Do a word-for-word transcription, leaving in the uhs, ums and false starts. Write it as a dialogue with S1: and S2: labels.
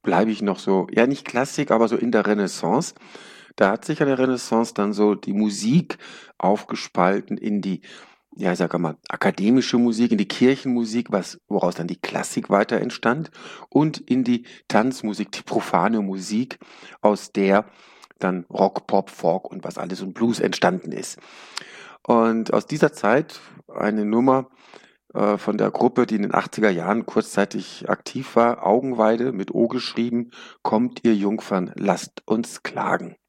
S1: bleibe ich noch so, ja nicht Klassik, aber so in der Renaissance. Da hat sich ja der Renaissance dann so die Musik aufgespalten in die, ja, ich sag mal, akademische Musik, in die Kirchenmusik, was, woraus dann die Klassik weiter entstand, und in die Tanzmusik, die profane Musik, aus der dann Rock, Pop, Folk und was alles und Blues entstanden ist. Und aus dieser Zeit eine Nummer äh, von der Gruppe, die in den achtziger Jahren kurzzeitig aktiv war, Augenweide mit O geschrieben, kommt ihr Jungfern, lasst uns klagen.